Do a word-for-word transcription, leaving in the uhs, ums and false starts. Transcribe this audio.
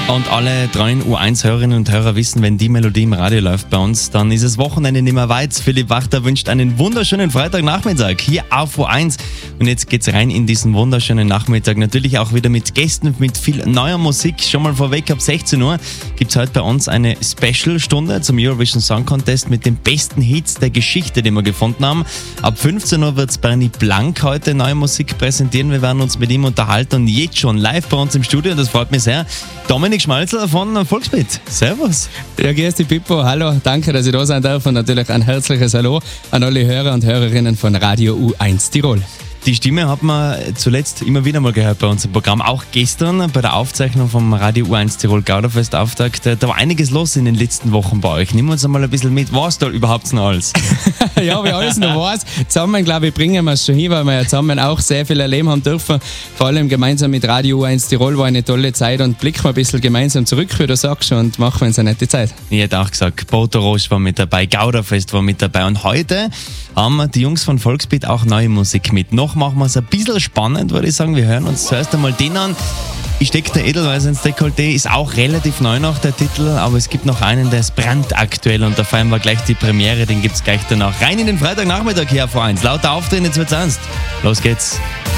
Und alle treuen U eins Hörerinnen und Hörer wissen, wenn die Melodie im Radio läuft bei uns, dann ist das Wochenende nicht mehr weit. Philipp Wachter wünscht einen wunderschönen Freitagnachmittag hier auf U eins. Und jetzt geht's rein in diesen wunderschönen Nachmittag. Natürlich auch wieder mit Gästen, mit viel neuer Musik. Schon mal vorweg, ab sechzehn Uhr gibt's heute bei uns eine Special-Stunde zum Eurovision Song Contest mit den besten Hits der Geschichte, die wir gefunden haben. Ab fünfzehn Uhr wird's Bernie Blank heute neue Musik präsentieren. Wir werden uns mit ihm unterhalten und jetzt schon live bei uns im Studio. Das freut mich sehr. Dominik Schmalzl von Volksbeat. Servus. Ja, grüß dich, Pippo. Hallo, danke, dass ich da sein darf und natürlich ein herzliches Hallo an alle Hörer und Hörerinnen von Radio U eins Tirol. Die Stimme hat man zuletzt immer wieder mal gehört bei uns im Programm. Auch gestern bei der Aufzeichnung vom Radio U eins Tirol Gauderfest Auftakt. Da war einiges los in den letzten Wochen bei euch. Nimm uns einmal ein bisschen mit. Was da überhaupt noch alles? Ja, wie alles noch was. Zusammen, glaube ich, bringen wir es schon hin, weil wir ja zusammen auch sehr viel erleben haben dürfen. Vor allem gemeinsam mit Radio U eins Tirol war eine tolle Zeit und blicken wir ein bisschen gemeinsam zurück, wie du sagst, und machen wir uns eine nette Zeit. Ich hätte auch gesagt, Boto Roche war mit dabei, Gauderfest war mit dabei und heute haben die Jungs von Volksbeat auch neue Musik mit. Noch machen wir es ein bisschen spannend, würde ich sagen. Wir hören uns zuerst einmal den an. Ich stecke der Edelweiß ins Dekolleté, ist auch relativ neu noch der Titel, aber es gibt noch einen, der ist brandaktuell und da feiern wir gleich die Premiere, den gibt es gleich danach. Rein in den Freitagnachmittag hier auf U eins. Lauter Auftreten, jetzt wird's ernst. Los geht's.